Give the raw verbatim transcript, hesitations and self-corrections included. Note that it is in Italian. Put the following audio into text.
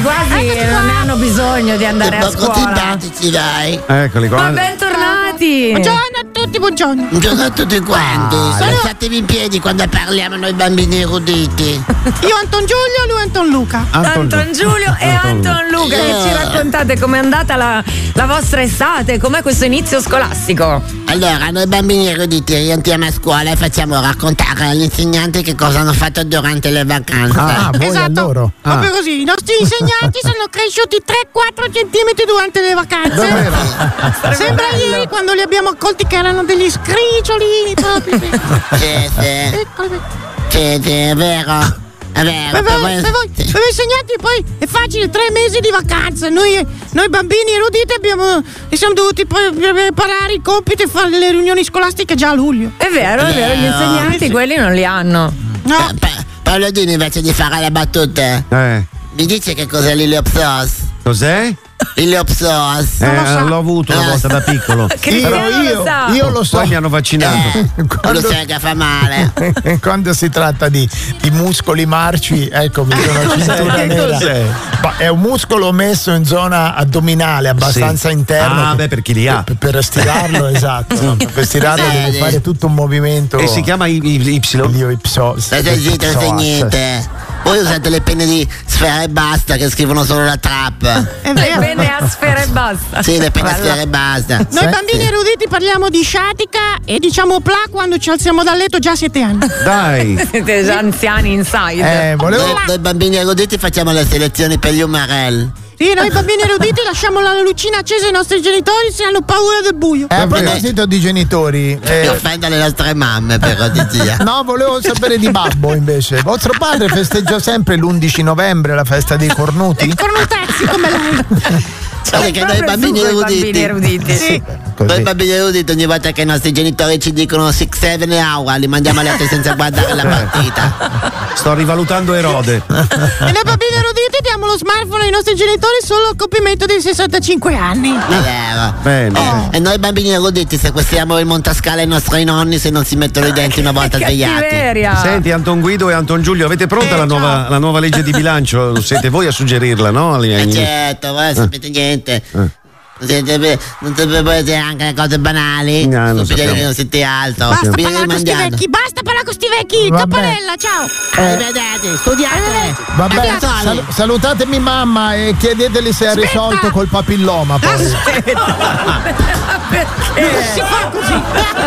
quasi non ne hanno bisogno di andare a scuola. Simpatici, dai. Eccoli qua. Ma bentornati. Buongiorno a tutti, buongiorno. Buongiorno a tutti quanti. Sono- Alzatevi in piedi quando parliamo noi bambini eruditi. Io Anton Giulio, lui Anton Luca. Anton Giulio e Anton Luca, che ci raccontate com'è andata la, la vostra estate, com'è questo inizio scolastico? Allora, noi bambini eruditi rientriamo a scuola e facciamo raccontare agli insegnanti che cosa hanno fatto durante le vacanze. Ah, voi Esatto, a loro. Ah. proprio così. I nostri insegnanti sono cresciuti tre quattro centimetri durante le vacanze. Davvero? Sembra ieri quando li abbiamo accolti che erano degli scricciolini proprio. Sì, sì. Eccoli. Sì, sì, è vero. È vero. Per per voi, voi- per voi, sì. per voi insegnanti poi è facile, tre mesi di vacanze. Noi, noi bambini eruditi abbiamo, e siamo dovuti poi preparare i compiti e fare le riunioni scolastiche già a luglio. È vero, è vero, gli Vero. insegnanti quelli non li hanno. No, Eh, Pa- Paolo Dini, invece di fare le battute, Eh, mi dice che cos'è l'Iliopsos? cos'è? L'Iliopsos. Eh, lo sa. l'ho avuto una Eh. volta da piccolo. Cristiano Però io, lo sa. io lo so. Poi mi hanno vaccinato. Eh, non lo Quando- sai che fa male. Quando si tratta di, di muscoli marci, ecco, mi sono cintura Che nera. cos'è? Ma è un muscolo messo in zona addominale, abbastanza Sì. interno. Ah, che- beh, per chi li ha. Per, per stirarlo, esatto. no? Per stirarlo Sì, devi sì. fare tutto un movimento. E si chiama I- I- Y? Io ipso, State zitto, non sai niente. Voi usate le penne di Sfera e Basta che scrivono solo la trap. è Le vero. penne a sfera e basta. Sì, le penne a Bella. Sfera e Basta. Noi Sì. bambini eruditi parliamo di sciatica e diciamo pla quando ci alziamo dal letto già a sette anni. Dai. Siete già anziani inside. Eh, volevo. Noi, noi bambini eruditi facciamo le selezioni per gli umarell. Sì, noi bambini eruditi lasciamo la lucina accesa ai nostri genitori se hanno paura del buio. Eh, a proposito di genitori, Che eh, offenda le nostre mamme, per cortesia. no, volevo sapere di Babbo invece. Vostro padre festeggia sempre l'undici novembre la festa dei cornuti? Cornutezzi come lei. Sai che noi Proprio bambini tu coi eruditi. bambini eruditi. Sì. Noi Così. bambini eruditi ogni volta che i nostri genitori ci dicono six seven hour li mandiamo a letto senza guardare la partita. Sto rivalutando Erode. E noi bambini eruditi diamo lo smartphone ai nostri genitori solo al compimento dei sessantacinque anni. È vero. Bene. Oh, e noi bambini eruditi sequestriamo il montascale ai nostri nonni se non si mettono i denti una volta svegliati. Cattiveria. Senti, Anton Guido e Anton Giulio, avete pronta Eh, la, nuova, la nuova legge di bilancio? Siete voi a suggerirla, no? Agli- Eh agli- certo, voi non sapete niente. Non siete, non sapete anche le cose banali. No, non Stupidi sappiamo. che non siete altro. Basta Vi parlare con sti rimandiamo. vecchi, basta parlare con sti vecchi. Vabbè. Tapparella, ciao. Arrivederci, studiate. Vabbè, Andiamo. sal- salutatemi mamma e chiedeteli se ha Aspetta. risolto col papilloma poi. Perché? Si fa così.